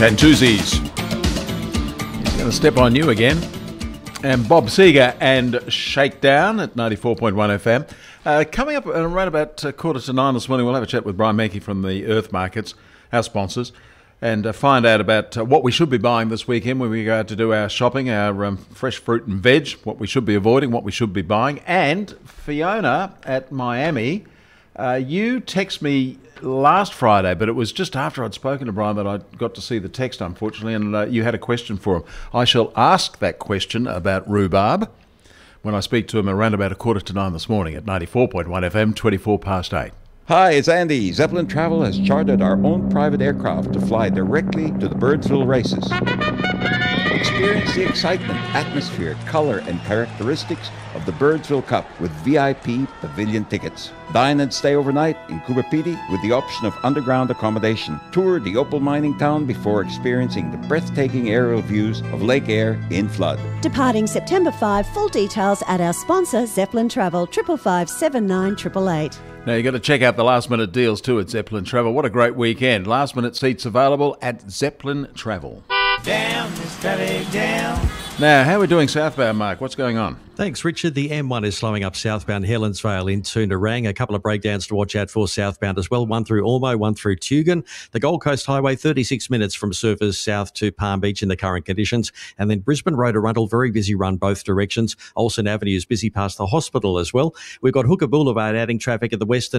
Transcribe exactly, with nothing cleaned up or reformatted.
Chantuzis. He's going to step on you again. And Bob Seger and Shakedown at ninety-four point one F M. Uh, coming up around about uh, quarter to nine this morning, we'll have a chat with Brian Mankey from the Earth Markets, our sponsors, and uh, find out about uh, what we should be buying this weekend when we go out to do our shopping, our um, fresh fruit and veg, what we should be avoiding, what we should be buying. And Fiona at Miami, uh, you text me last Friday, but it was just after I'd spoken to Brian that I got to see the text, unfortunately, and uh, you had a question for him. I shall ask that question about rhubarb when I speak to him around about a quarter to nine this morning at ninety-four point one F M, twenty-four past eight. Hi, it's Andy. Zeppelin Travel has chartered our own private aircraft to fly directly to the Birdsville races. Experience the excitement, atmosphere, colour and characteristics of the Birdsville Cup with V I P pavilion tickets. Dine and stay overnight in Coober Pedy with the option of underground accommodation. Tour the opal mining town before experiencing the breathtaking aerial views of Lake Eyre in flood. Departing September fifth, full details at our sponsor Zeppelin Travel, five five five, seven nine eight eight eight. Now, you've got to check out the last minute deals too at Zeppelin Travel. What a great weekend. Last minute seats available at Zeppelin Travel. Down, Miss Valley, down. Now, how are we doing southbound, Mark? What's going on? Thanks, Richard. The M one is slowing up southbound Helensvale into Nerang. A couple of breakdowns to watch out for southbound as well. One through Ormo, one through Tugun. The Gold Coast Highway, thirty-six minutes from Surfers south to Palm Beach in the current conditions. And then Brisbane Road, Arundel, very busy run both directions. Olsen Avenue is busy past the hospital as well. We've got Hooker Boulevard adding traffic at the western